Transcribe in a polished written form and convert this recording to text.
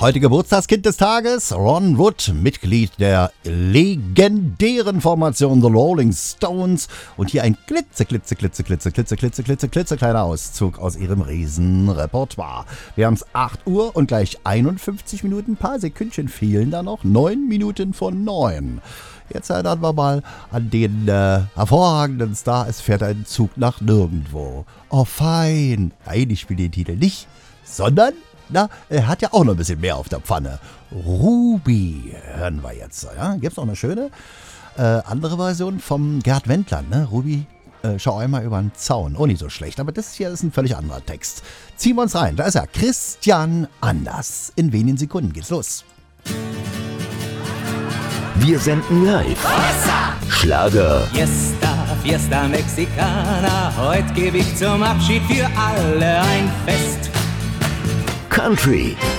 Heute Geburtstagskind des Tages, Ron Wood, Mitglied der legendären Formation The Rolling Stones. Und hier ein klitzekleiner Auszug aus ihrem Riesenrepertoire. Wir haben es 8 Uhr und gleich 51 Minuten, ein paar Sekündchen fehlen da noch, 9 Minuten von 9. Jetzt erinnern wir mal an den hervorragenden Star, es fährt ein Zug nach nirgendwo. Oh fein, nein, ich spiele den Titel nicht, sondern... er hat ja auch noch ein bisschen mehr auf der Pfanne. Ruby hören wir jetzt. Ja? Gibt es noch eine schöne andere Version vom Gerd Wendland. Ne? Ruby, schau einmal über den Zaun. Oh, nicht so schlecht. Aber das hier ist ein völlig anderer Text. Ziehen wir uns rein. Da ist er. Christian Anders. In wenigen Sekunden geht's los. Wir senden live. Schlager. Fiesta Mexicana. Heute gebe ich zum Abschied für alle ein Fest. Country.